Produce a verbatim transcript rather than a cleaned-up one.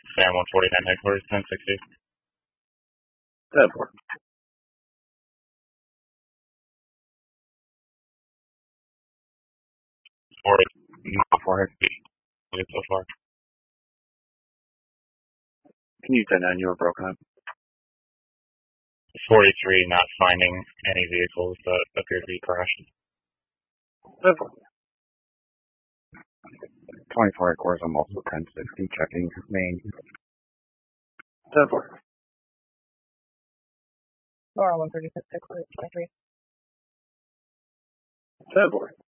Sam one forty-nine headquarters, ten sixty. ten four. forty, not four headquarters. So far. Can you ten nine, you were broken up. forty-three, not finding any vehicles that appear to be crashed. ten four. twenty-four headquarters, I'm also ten sixty, checking main. ten four. Laura one thirty-six headquarters, twenty-three. ten four.